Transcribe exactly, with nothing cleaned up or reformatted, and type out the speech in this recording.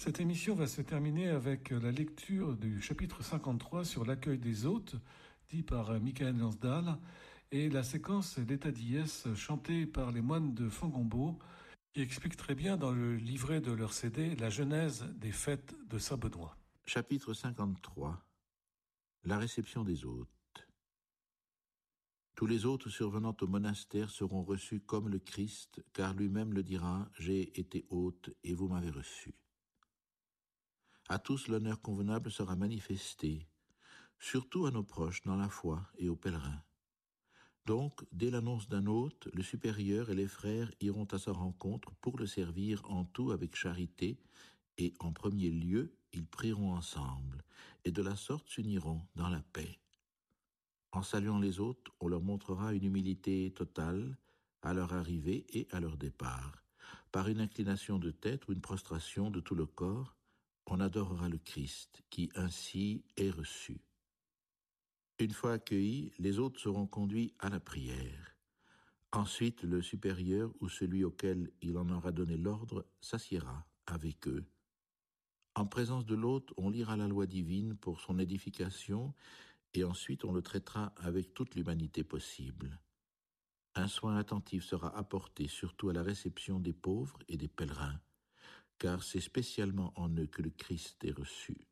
Cette émission va se terminer avec la lecture du chapitre cinquante-trois sur l'accueil des hôtes, dit par Michael Lansdal, et la séquence d'état d'Ies chantée par les moines de Fongombo, qui explique très bien dans le livret de leur C D la genèse des fêtes de Saint-Benoît. Chapitre cinquante-trois. La réception des hôtes. Tous les hôtes survenant au monastère seront reçus comme le Christ, car lui-même le dira, « J'ai été hôte et vous m'avez reçu ». À tous l'honneur convenable sera manifesté, surtout à nos proches dans la foi et aux pèlerins. Donc, dès l'annonce d'un hôte, le supérieur et les frères iront à sa rencontre pour le servir en tout avec charité, et en premier lieu, ils prieront ensemble, et de la sorte s'uniront dans la paix. En saluant les hôtes, on leur montrera une humilité totale à leur arrivée et à leur départ. Par une inclination de tête ou une prostration de tout le corps, on adorera le Christ, qui ainsi est reçu. Une fois accueillis, les hôtes seront conduits à la prière. Ensuite, le supérieur ou celui auquel il en aura donné l'ordre s'assiera avec eux. En présence de l'hôte, on lira la loi divine pour son édification et ensuite on le traitera avec toute l'humanité possible. Un soin attentif sera apporté surtout à la réception des pauvres et des pèlerins, car c'est spécialement en eux que le Christ est reçu.